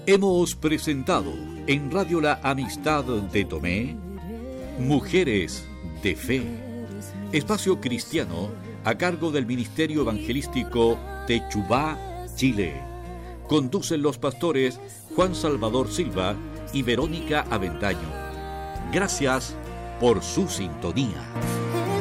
Hemos presentado en Radio La Amistad de Tomé, Mujeres de Fe, espacio cristiano a cargo del Ministerio Evangelístico Techubá, Chile. Conducen los pastores Juan Salvador Silva y Verónica Avendaño. Gracias por su sintonía.